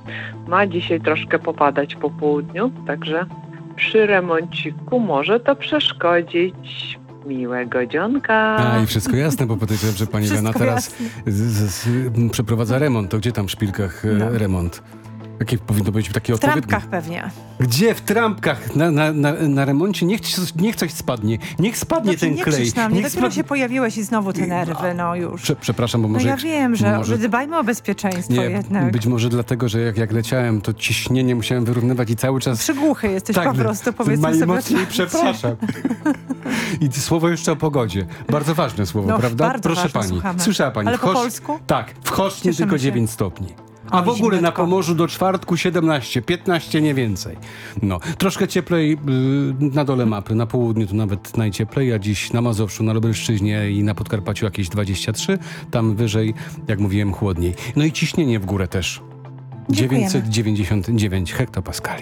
Ma dzisiaj troszkę popadać po południu, także przy remonciku może to przeszkodzić. Miłego dzionka. A i wszystko jasne, bo podejrzewam, że pani Lena teraz przeprowadza remont. To gdzie tam w Szpilkach remont? Jakie powinno być takie odpowiednie? W trampkach pewnie. Gdzie? W trampkach? Na remoncie? Niech coś spadnie. Niech spadnie ten nie klej. Krzycz na mnie. Dopiero się pojawiłeś i znowu te nerwy, no już. Przepraszam, bo może... No ja wiem, że dbajmy o bezpieczeństwo jednak. Być może dlatego, że jak leciałem, to ciśnienie musiałem wyrównywać i cały czas... Przygłuchy jesteś po prostu, powiedzmy sobie. Najmocniej przepraszam. I słowo jeszcze o pogodzie. Bardzo ważne słowo, prawda? Bardzo Proszę ważne, pani. słuchamy. Słyszała pani. Ale po polsku? Tak. W Choszczy tylko 9 stopni. A w ogóle zimniutko. na Pomorzu do czwartku 17, 15 nie więcej. No, troszkę cieplej na dole mapy, na południu to nawet najcieplej, a dziś na Mazowszu, na Lubelszczyźnie i na Podkarpaciu jakieś 23, tam wyżej, jak mówiłem, chłodniej. No i ciśnienie w górę też. Dziękujemy. 999 hektopaskali.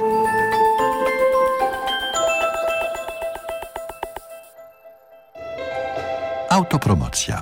Autopromocja.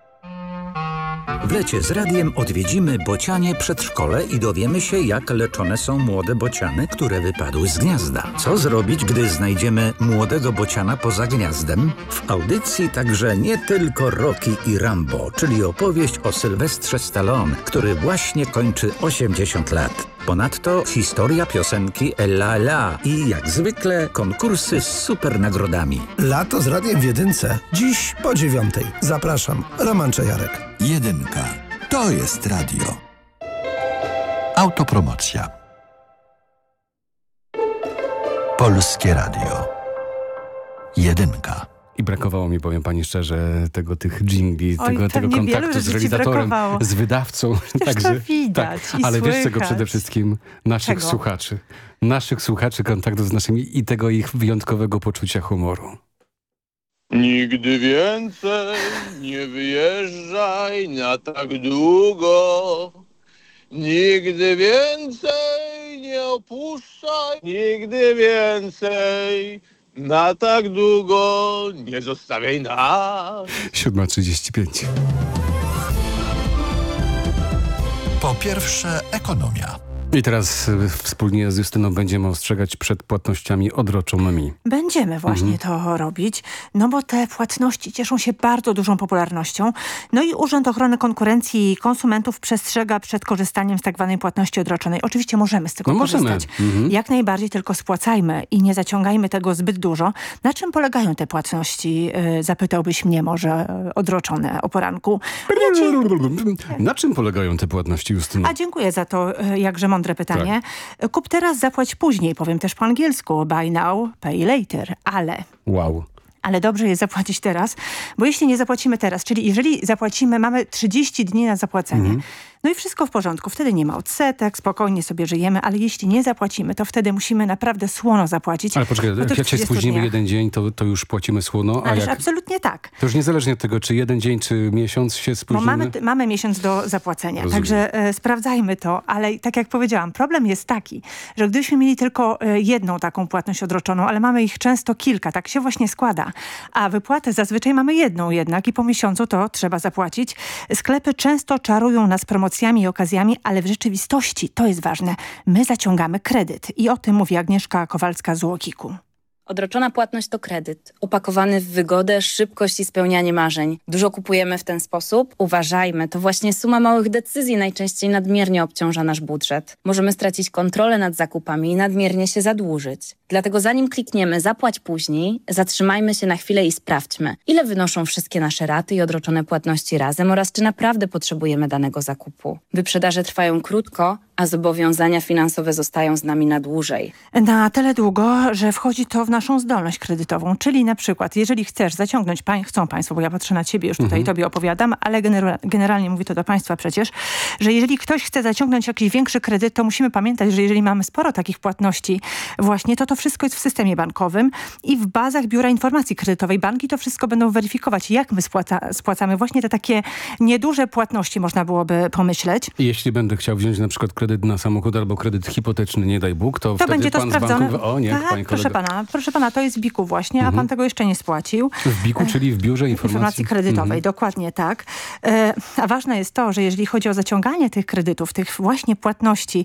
W lecie z radiem odwiedzimy bocianie przedszkole i dowiemy się, jak leczone są młode bociany, które wypadły z gniazda. Co zrobić, gdy znajdziemy młodego bociana poza gniazdem? W audycji także nie tylko Rocky i Rambo, czyli opowieść o Sylwestrze Stallone, który właśnie kończy 80 lat. Ponadto historia piosenki Ella Ella i jak zwykle konkursy z super nagrodami. Lato z radiem w jedynce. Dziś po 9:00. Zapraszam. Roman Czajarek. Jedynka. To jest radio. Autopromocja. Polskie Radio. Jedynka. I brakowało mi, powiem pani szczerze, tych dżingli, tego kontaktu z realizatorem, z wydawcą. Także, to widać i ale słychać. wiesz czego przede wszystkim? Naszych słuchaczy. Naszych słuchaczy, kontaktu z naszymi i tego ich wyjątkowego poczucia humoru. Nigdy więcej nie wyjeżdżaj na tak długo. Nigdy więcej nie opuszczaj. Nigdy więcej na tak długo nie zostawiaj nas. 7:35. Po pierwsze, ekonomia. I teraz wspólnie z Justyną będziemy ostrzegać przed płatnościami odroczonymi. Będziemy właśnie to robić, no bo te płatności cieszą się bardzo dużą popularnością. No i Urząd Ochrony Konkurencji i Konsumentów przestrzega przed korzystaniem z tak zwanej płatności odroczonej. Oczywiście możemy z tego korzystać. Jak najbardziej, tylko spłacajmy i nie zaciągajmy tego zbyt dużo. Na czym polegają te płatności? Zapytałbyś mnie może odroczone o poranku. Na czym polegają te płatności, Justyna? A dziękuję za to jakże mądre pytanie. Tak. Kup teraz, zapłać później. Powiem też po angielsku. Buy now, pay later. Ale dobrze jest zapłacić teraz, bo jeśli nie zapłacimy teraz, czyli jeżeli zapłacimy, mamy 30 dni na zapłacenie, no i wszystko w porządku, wtedy nie ma odsetek, spokojnie sobie żyjemy, ale jeśli nie zapłacimy, to wtedy musimy naprawdę słono zapłacić. Ale poczekaj, jak się spóźnimy jeden dzień, to już płacimy słono? Ależ absolutnie tak. To już niezależnie od tego, czy jeden dzień, czy miesiąc się spóźnimy? Bo mamy miesiąc do zapłacenia, także sprawdzajmy to, ale tak jak powiedziałam, problem jest taki, że gdybyśmy mieli tylko jedną taką płatność odroczoną, ale mamy ich często kilka, tak się właśnie składa, a wypłatę zazwyczaj mamy jedną jednak i po miesiącu to trzeba zapłacić. Sklepy często czarują nas promocjami i okazjami, ale w rzeczywistości, to jest ważne, my zaciągamy kredyt. I o tym mówi Agnieszka Kowalska z UOKiK-u. Odroczona płatność to kredyt, upakowany w wygodę, szybkość i spełnianie marzeń. Dużo kupujemy w ten sposób? Uważajmy, to właśnie suma małych decyzji najczęściej nadmiernie obciąża nasz budżet. Możemy stracić kontrolę nad zakupami i nadmiernie się zadłużyć. Dlatego zanim klikniemy zapłać później, zatrzymajmy się na chwilę i sprawdźmy, ile wynoszą wszystkie nasze raty i odroczone płatności razem oraz czy naprawdę potrzebujemy danego zakupu. Wyprzedaże trwają krótko, a zobowiązania finansowe zostają z nami na dłużej. Na tyle długo, że wchodzi to w naszą zdolność kredytową, czyli na przykład, jeżeli chcesz zaciągnąć, chcą państwo, bo ja patrzę na ciebie, już tutaj tobie opowiadam, ale generalnie mówię to do państwa przecież, że jeżeli ktoś chce zaciągnąć jakiś większy kredyt, to musimy pamiętać, że jeżeli mamy sporo takich płatności właśnie, to wszystko jest w systemie bankowym i w bazach Biura Informacji Kredytowej. Banki to wszystko będą weryfikować, jak my spłacamy właśnie te takie nieduże płatności, można byłoby pomyśleć. I jeśli będę chciał wziąć na przykład kredyt na samochód albo kredyt hipoteczny, nie daj Bóg, to wtedy będzie to pan sprawdzone. Z banku... O nie, tak, pani proszę pana, to jest w BIK-u właśnie, a pan tego jeszcze nie spłacił. W BIK-u, czyli w Biurze Informacji Kredytowej, dokładnie tak. A ważne jest to, że jeżeli chodzi o zaciąganie tych kredytów, tych właśnie płatności